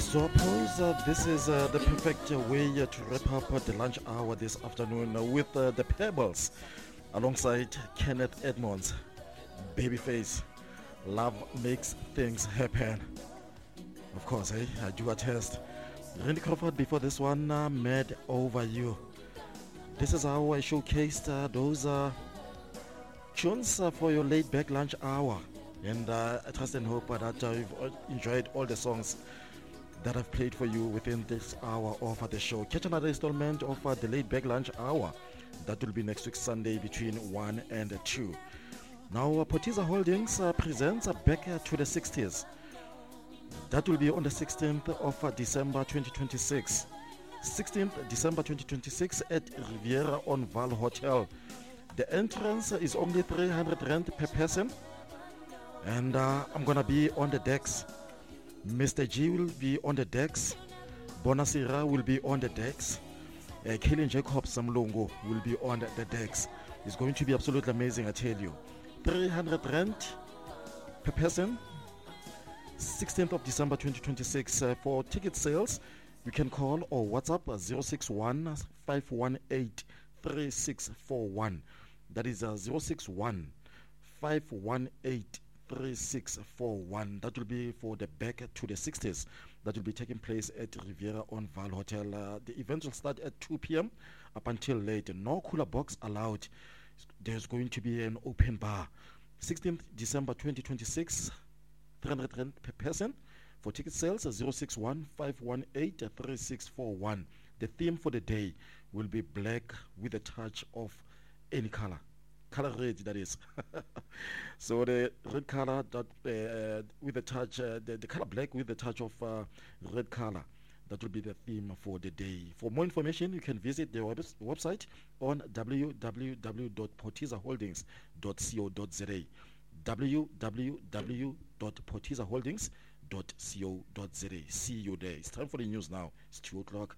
So I suppose this is the perfect way to wrap up the lunch hour this afternoon with the Pebbles alongside Kenneth Edmonds, Babyface. Love makes things happen. Of course, I do attest. Randy Crawford before this one, Mad Over You. This is how I showcased those tunes for your laid back lunch hour. And I trust and hope that you've enjoyed all the songs that I've played for you within this hour of the show. Catch another installment of the laid back lunch hour. That will be next week Sunday between 1 and 2. Now, Potiza Holdings presents Back to the 60s. That will be on the 16th of December 2026. 16th December 2026 at Riviera on Val Hotel. The entrance is only 300 rand per person. And I'm going to be on the decks. Mr. G will be on the decks. Bonasira will be on the decks. Kaylin Jacobs Samlungu will be on the decks. It's going to be absolutely amazing, I tell you. 300 rand per person. 16th of December 2026. For ticket sales, you can call or WhatsApp 061 518 3641. That is 061 518 3641. That will be for the Back to the 60s. That will be taking place at Riviera on Val Hotel. The event will start at 2 p.m. up until late. No cooler box allowed. There's going to be an open bar. 16th December 2026, 300 rand per person. For ticket sales, 061 518 3641. The theme for the day will be black with a touch of any color. Color red, that is. So the red color that with a touch, the color black with a touch of red color. That will be the theme for the day. For more information, you can visit the website on www.potizaholdings.co.za. www.potizaholdings.co.za. See you there. It's time for the news now. It's 2 o'clock.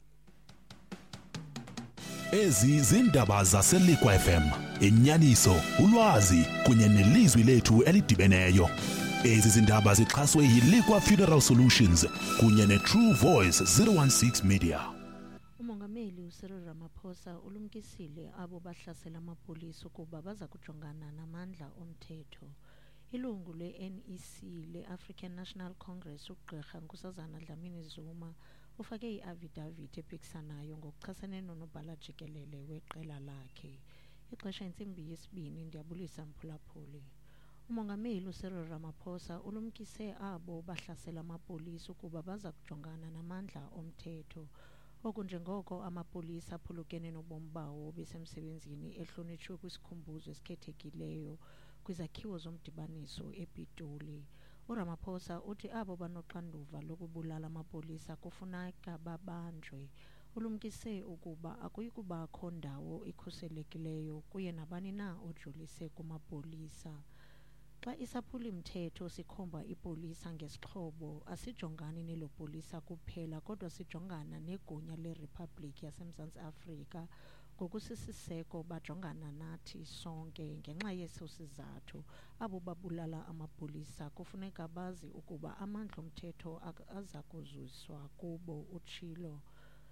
Ezi zindaba zaseLikwa FM, inyaniso, ulwazi kunye nelizwi lethu elidibeneyo. Ezi zindaba zixhaswe yiLikwa Funeral Solutions kunye neTrue Voice 016 Media. Umongameli uCyril Ramaphosa ulumkisile abo bahlasela amapolisa ukuba baza kujongana namandla omthetho. Ilungu le-NEC le-African National Congress uGqirha Nkosazana Dlamini Zuma ufake i-affidavit ephikisanayo ngokuchasene nonobhala jikelele weqela lakhe. Ixesha intsimbi yesibini ndiyabulisa mphulaphuli. Umongameli uCyril Ramaphosa ulumkise abo bahlasela amapolisa ukuba baza kujongana namandla omthetho. Oku njengoko amapolisa aphulukene nobomi bawo besemsebenzini ehlonitshwe kwisikhumbuzo esikhethekileyo kwizakhiwo zomdibaniso ePitoli. uRamaphosa uthi abo banoxanduva lokubulala amapolisa kufuneka babanjwe. Ulumkise ukuba akuyi kubakho ndawo ikhuselekileyo kuye nabani na ojolise kumapolisa. Xa isaphuli-mthetho sikhomba ipolisa ngesixhobo, asijongani nelo polisa kuphela kodwa sijongana negunya leriphablikhi yaseMzantsi Afrika. Ngokusisiseko bajongana nathi sonke. Ngenxa yeso sizathu abo babulala amapolisa kufuneka bazi ukuba amandla omthetho aza kuzuziswa kubo, utshilo.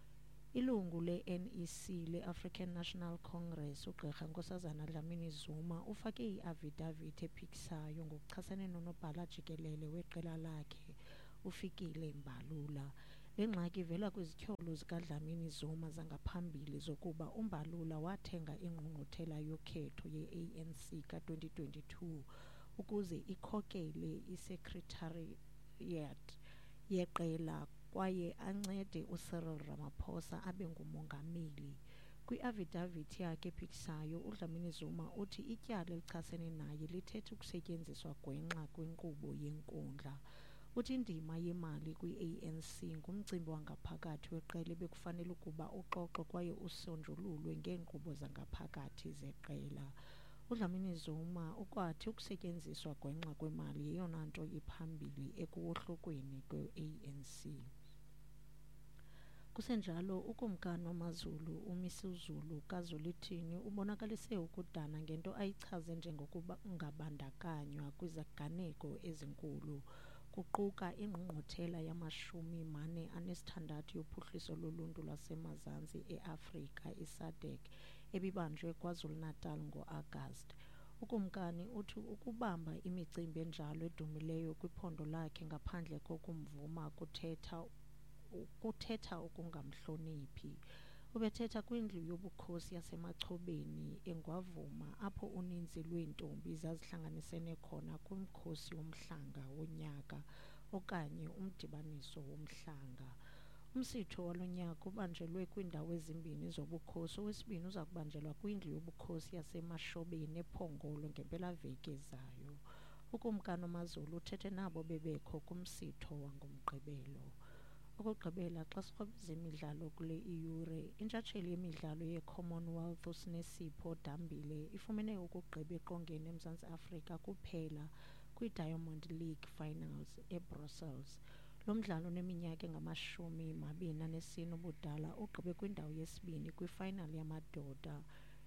Ilungu le-NEC le-African National Congress uGqirha Nkosazana Dlamini Zuma ufake i-affidavit ephikisayo ngokuchasene nonobhala jikelele weqela lakhe uFikile Mbalula. Le ngxaki ivela kwizityholo zikaDlamini Zuma zangaphambili zokuba uMbalula wathenga ingqungquthela yokhetho ye-ANC ka-2022 ukuze ikhokele isekretariat yeqela kwaye ancede uCyril Ramaphosa abe ngumongameli. Kwi-affidavit yakhe ephikisayo, uDlamini Zuma uthi ityala elichasene naye lithethe ukusetyenziswa gwenxa kwinkqubo yenkundla. Uthi indima yemali kwi-ANC ngumcimbi wangaphakathi weqela ebekufanele ukuba uxoxwe kwaye usonjululwe ngeenkqubo zangaphakathi zeqela. uDlamini Zuma ukwathi ukusetyenziswa gwenxa kwemali yeyona nto iphambili ekuwohlokweni kwe-ANC. Kusenjalo, ukumkani wamaZulu uMisuzulu kaZuluthini ubonakalise ukudana ngento ayichaze njengokungabandakanywa kwiziganeko ezinkulu. kuquka ingqungquthela yama-46 yophuhliso loluntu lwasemazantsi e-Afrika i-SADC ebibanjwe KwaZulu-Natal ngo-Agasti. Ukumkani uthi ukubamba imicimbi enjalo edumileyo kwiphondo lakhe ngaphandle kokumvuma kuthetha ukungamhloniphi. Ubethetha kwindlu yobukhosi yasemachobeni eNgwavuma apho uninzi lweentombi zazihlanganisene khona kumkhosi womhlanga wonyaka okanye umdibaniso womhlanga. Umsitho walo nyaka ubanjelwe kwiindawo ezimbini zobukhosi. Owesibini uza kubanjelwa kwindlu yobukhosi yaseMashobeni ePhongolo ngempelaveki ezayo. Ukumkani uMazulu uthethe nabo bebekho kumsitho wangomgqibelo. Okugqibela, xa sikrwebisa imidlalo kule iyure, intshatsheli yemidlalo ye-Commonwealth uSinesipho Dambile ifumene ukugqiba eqongeni eMzantsi Afrika kuphela kwi-Diamond League Finals eBrussels. Lo mdlalo oneminyaka engama-24 ubudala ugqibe kwindawo yesibini kwifinali yamadoda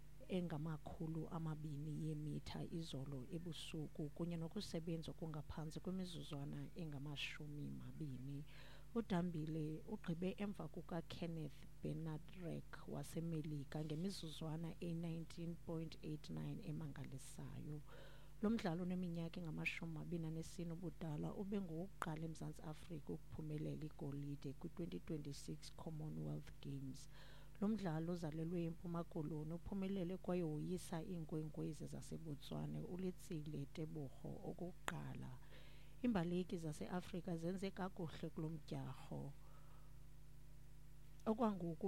engama-200 yeemitha izolo ebusuku kunye nokusebenza okungaphantsi kwemizuzwana engama-20. uDambile ugqibe emva kukaKenneth Benadryk waseMelika ngemizuzwana e-19.89 emangalisayo. Lo mdlalo oneminyaka engama-24 ubudala ube ngowokuqala eMzantsi Afrika ukuphumelela igolide kwi-2026 Commonwealth Games. Lo mdlalo uzalelwe eMpuma Koloni uphumelele kwaye woyisa iinkwenkwezi zaseBotswana uLetsile Tebogo okokuqala. Iimbaleki zase-Afrika zenze kakuhle kulo mdyarho. Okwangoku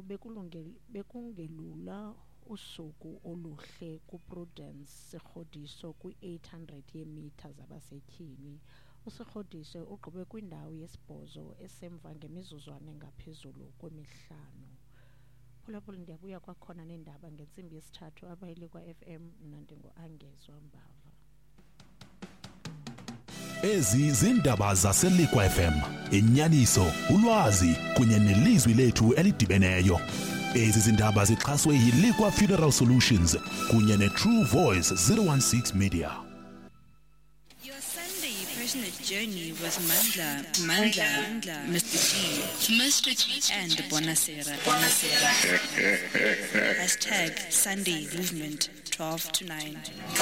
bekungelula usuku oluhle kuPrudence Sikgodiso kwi-800 yeemitha zabasetyhini. uSikgodiso ugqibe kwindawo yesibhozo esemva ngemizuzwana engaphezulu kwemi-5. Phulaphula ndiyabuya kwakhona neendaba ngentsimbi yesithathu abayili kwa-FM. Mna ndingu-Angezwa Mbava. Ezi zindaba zaseLikwa FM, inyaniso, ulwazi kunye nelizwi lethu elidibeneyo. Ezi zindaba zixhaswe yiLikwa Funeral Solutions kunye neTrue Voice 016 Media. Your Sunday passionate journey was Mandla, Mr. G, and Bonasera. # Sunday Movement 12 to 9.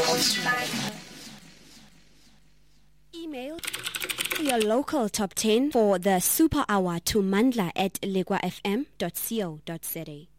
Email your local top 10 for the Super Hour to mandla@likwafm.co.za.